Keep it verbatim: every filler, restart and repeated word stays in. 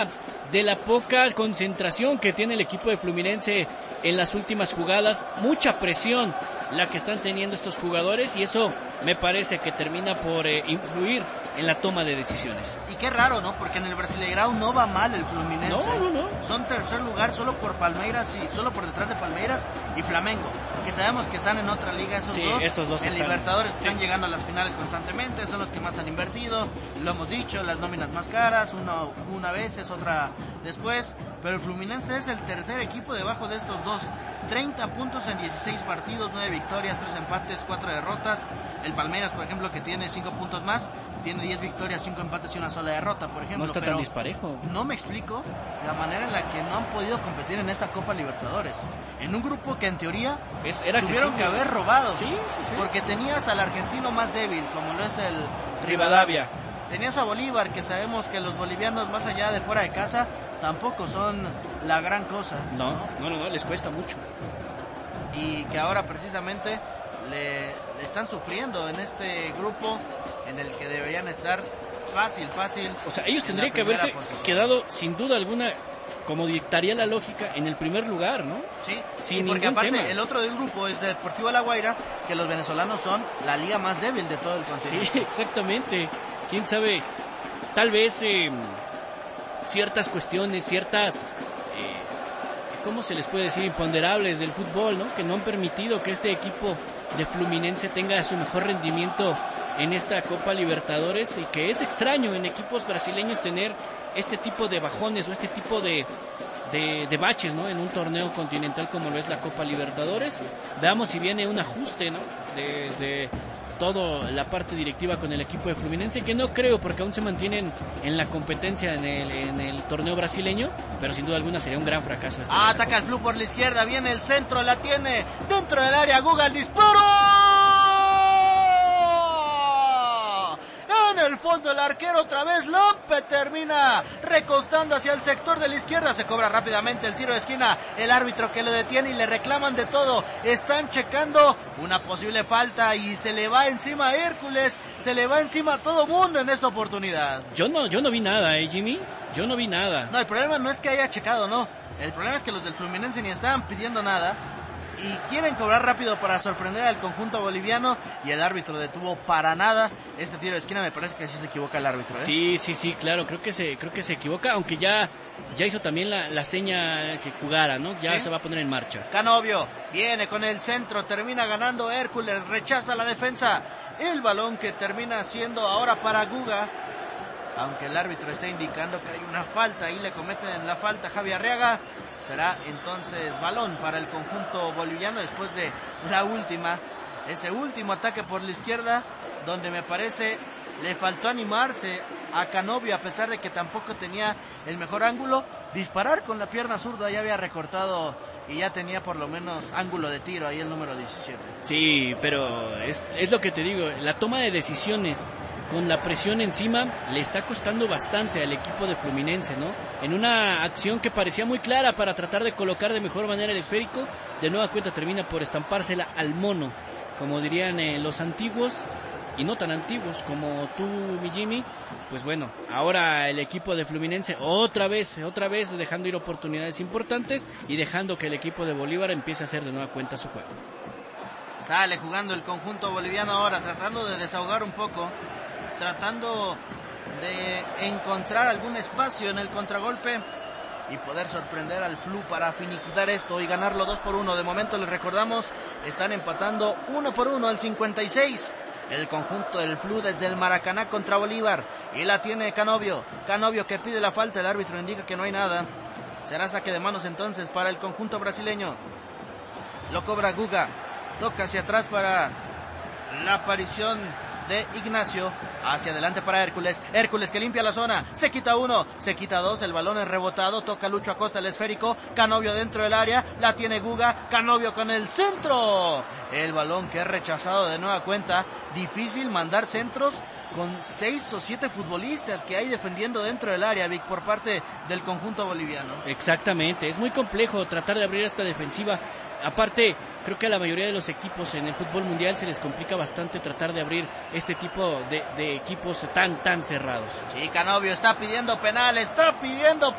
de la poca concentración que tiene el equipo de Fluminense en las últimas jugadas, mucha presión la que están teniendo estos jugadores y eso me parece que termina por eh, influir en la toma de decisiones. Y qué raro, ¿no? Porque en el Brasileirão no va mal el Fluminense. No, no, no. Son tercer lugar solo por Palmeiras y solo por detrás de Palmeiras y Flamengo, que sabemos que están en otra liga esos sí, dos. Esos dos en están... Libertadores sí. están llegando a las finales constantemente, son los que más han invertido, lo hemos dicho, las nóminas más caras, una, una vez es otra después, pero el Fluminense es el tercer equipo debajo de estos dos. treinta puntos en dieciséis partidos, nueve victorias, tres empates, cuatro derrotas. El Palmeiras, por ejemplo, que tiene cinco puntos más, tiene diez victorias, cinco empates y una sola derrota, por ejemplo. No está pero tan disparejo. No me explico la manera en la que no han podido competir en esta Copa Libertadores. En un grupo que en teoría es, era tuvieron que haber robado. Sí, sí, sí. Porque tenías al argentino más débil, como lo es el Rivadavia. Tenías a Bolívar, que sabemos que los bolivianos, más allá de fuera de casa, tampoco son la gran cosa. No, no, no, no les cuesta mucho. Y que ahora precisamente le, le están sufriendo en este grupo en el que deberían estar fácil, fácil. O sea, ellos tendrían que haberse posición. quedado sin duda alguna, como dictaría la lógica, en el primer lugar, ¿no? Sí, sin sí porque aparte tema. El otro del grupo es Deportivo La Guaira, que los venezolanos son la liga más débil de todo el continente. Sí, exactamente. Quién sabe, tal vez eh, ciertas cuestiones, ciertas, eh, ¿cómo se les puede decir? Imponderables del fútbol, ¿no? Que no han permitido que este equipo de Fluminense tenga su mejor rendimiento en esta Copa Libertadores y que es extraño en equipos brasileños tener este tipo de bajones o este tipo de, de, de baches, ¿no? En un torneo continental como lo es la Copa Libertadores. Veamos si viene un ajuste, ¿no? De, de toda la parte directiva con el equipo de Fluminense, que no creo porque aún se mantienen en la competencia en el, en el torneo brasileño, pero sin duda alguna sería un gran fracaso. Ah, ataca el Flu por la izquierda, viene el centro, la tiene dentro del área, Guga el disparo. En el fondo el arquero otra vez, López termina recostando hacia el sector de la izquierda, se cobra rápidamente el tiro de esquina, el árbitro que lo detiene y le reclaman de todo, están checando una posible falta y se le va encima a Hércules, se le va encima a todo mundo en esta oportunidad. Yo no, yo no vi nada, eh Jimmy, yo no vi nada. No, el problema no es que haya checado, no, el problema es que los del Fluminense ni estaban pidiendo nada y quieren cobrar rápido para sorprender al conjunto boliviano y el árbitro detuvo para nada este tiro de esquina. Me parece que sí se equivoca el árbitro, ¿eh? Sí, sí, sí, claro, creo que se creo que se equivoca, aunque ya ya hizo también la, la seña que jugara, ¿no? Ya ¿sí? Se va a poner en marcha. Canovio viene con el centro, termina ganando Hércules, rechaza la defensa, el balón que termina siendo ahora para Guga, aunque el árbitro está indicando que hay una falta y le cometen la falta Javi Arriaga. Será entonces balón para el conjunto boliviano después de la última, ese último ataque por la izquierda, donde me parece le faltó animarse a Canovio, a pesar de que tampoco tenía el mejor ángulo. Disparar con la pierna zurda, ya había recortado y ya tenía por lo menos ángulo de tiro ahí el número diecisiete. Sí, pero es, es lo que te digo, la toma de decisiones con la presión encima le está costando bastante al equipo de Fluminense, ¿no? En una acción que parecía muy clara para tratar de colocar de mejor manera el esférico, de nueva cuenta termina por estampársela al mono, como dirían eh, los antiguos, y no tan antiguos como tú, mi Jimmy. Pues bueno, ahora el equipo de Fluminense otra vez, otra vez dejando ir oportunidades importantes y dejando que el equipo de Bolívar empiece a hacer de nueva cuenta su juego. Sale jugando el conjunto boliviano ahora, tratando de desahogar un poco, tratando de encontrar algún espacio en el contragolpe y poder sorprender al Flu para finiquitar esto y ganarlo dos por uno. De momento les recordamos, están empatando uno por uno al cincuenta y seis. El conjunto del Flu desde el Maracaná contra Bolívar, y la tiene Canovio, Canovio que pide la falta, el árbitro indica que no hay nada. Será saque de manos entonces para el conjunto brasileño. Lo cobra Guga, toca hacia atrás para la aparición de Ignacio, hacia adelante para Hércules, Hércules que limpia la zona, se quita uno, se quita dos, el balón es rebotado, toca Lucho Acosta el esférico, Canovio dentro del área, la tiene Guga, Canovio con el centro, el balón que es rechazado de nueva cuenta. Difícil mandar centros con seis o siete futbolistas que hay defendiendo dentro del área, Vic, por parte del conjunto boliviano. Exactamente, es muy complejo tratar de abrir esta defensiva. Aparte, creo que a la mayoría de los equipos en el fútbol mundial se les complica bastante tratar de abrir este tipo de, de equipos tan, tan cerrados. Sí, Canovio está pidiendo penal, está pidiendo